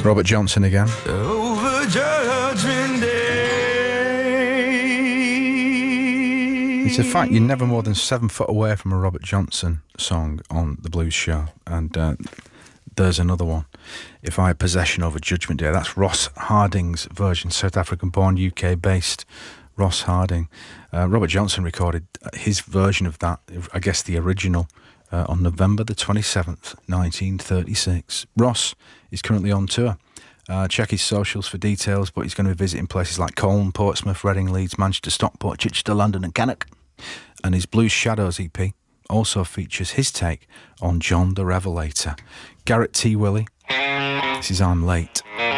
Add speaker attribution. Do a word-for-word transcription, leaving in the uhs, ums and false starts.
Speaker 1: Robert Johnson again.
Speaker 2: Over Judgment Day.
Speaker 1: It's a fact you're never more than seven foot away from a Robert Johnson song on the Blues Show, and uh, there's another one. If I Had Possession Over Judgment Day, that's Ross Harding's version, South African-born, U K-based Ross Harding. Uh, Robert Johnson recorded his version of that, I guess the original, uh, on November the twenty-seventh, nineteen thirty-six. Ross is currently on tour. Uh, check his socials for details, but he's going to be visiting places like Colne, Portsmouth, Reading, Leeds, Manchester, Stockport, Chichester, London and Cannock. And his Blues Shadows E P also features his take on John the Revelator. Garrett T. Willie, this is I'm Late.